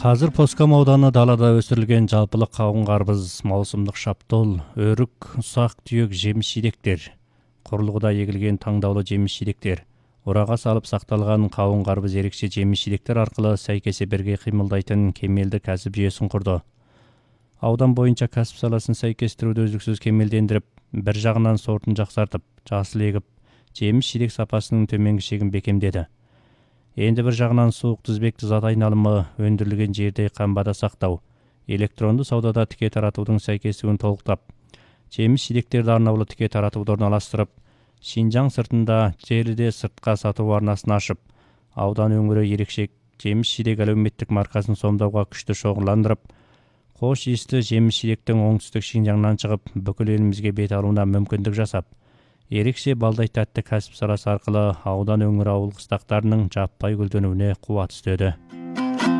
Қазір Поскам ауданы далада өсірілген жалпылық қауын қарбыз, маусымдық шаптол, өрік, ұсақ түйек жеміс-жидектер, құрылғыда егілген таңдаулы жеміс-жидектер, ораға салып сақталған қауын қарбыз ерекше жеміс-жидектер арқылы сәйкесе бірге қимылдайтын кемелді кәсіп жүйесін құрды. Аудан бойынша кәсіп саласын сәйкестіруді үздіксіз кемелдендіріп, бір жағынан сортын жақсартып, жасыл егіп, жеміс-жидек сапасының төменгі шегін бекемдеді. Енді бір жағынан суық тізбекті зат айналымы, өндірілген жерде қамбада сақтау, электронды саудада тіке таратудың сәйкестігін толықтап, жеміс-жидектерді арнаулы тіке таратуды орналастырып, Шинжаң сыртында желіде сыртқа сату арнасын ашып, аудан өңірі ерекше жеміс-жидек әлеуметтік маркасын сомдауға күшті шоғырландырып, қош иісті жеміс-жидектің оңтүстік Шинжаңнан шығып, бүкіл елімізге бет алуына мүмкіндік жасап, ерекше балдай тәтті кәсіп саласы арқылы аудан өңірі ауыл қыстақтарының жаппай гүлденуіне қуат үстеді.